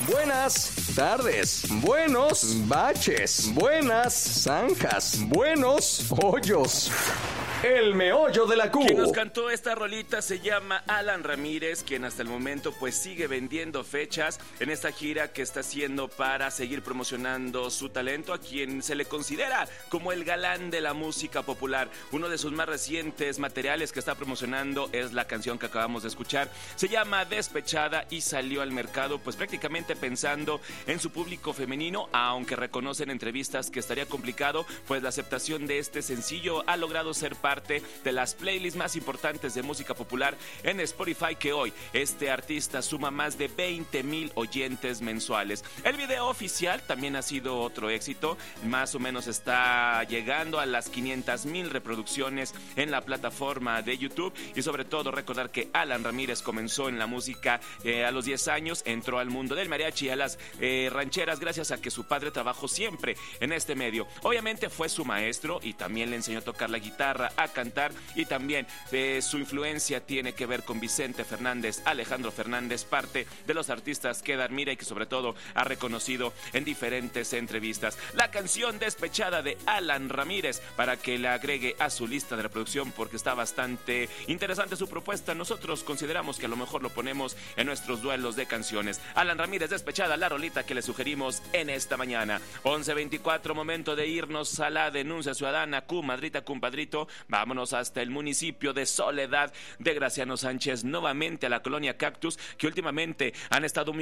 Buenas tardes, buenos baches, buenas zanjas, buenos hoyos. El meollo de la Q. Quien nos cantó esta rolita se llama Alan Ramírez, quien hasta el momento pues sigue vendiendo fechas en esta gira que está haciendo para seguir promocionando su talento, a quien se le considera como el galán de la música popular. Uno de sus más recientes materiales que está promocionando es la canción que acabamos de escuchar. Se llama Despechada y salió al mercado pues prácticamente pensando en su público femenino, aunque reconoce en entrevistas que estaría complicado, pues la aceptación de este sencillo ha logrado ser parte de las playlists más importantes de música popular en Spotify, que hoy este artista suma más de 20,000 oyentes mensuales. El video oficial también ha sido otro éxito, más o menos está llegando a las 500,000 reproducciones en la plataforma de YouTube. Y sobre todo recordar que Alan Ramírez comenzó en la música a los 10 años, entró al mundo del mariachi y a las rancheras gracias a que su padre trabajó siempre en este medio. Obviamente fue su maestro y también le enseñó a tocar la guitarra, a cantar, y también su influencia tiene que ver con Vicente Fernández, Alejandro Fernández, parte de los artistas que admira y que sobre todo ha reconocido en diferentes entrevistas. La canción Despechada de Alan Ramírez, para que la agregue a su lista de reproducción, porque está bastante interesante su propuesta. Nosotros consideramos que a lo mejor lo ponemos en nuestros duelos de canciones. Alan Ramírez, Despechada, la rolita que le sugerimos en esta mañana. 11:24, momento de irnos a la denuncia ciudadana. Comadrita, compadrito, vámonos hasta el municipio de Soledad de Graciano Sánchez, nuevamente a la colonia Cactus, que últimamente han estado muy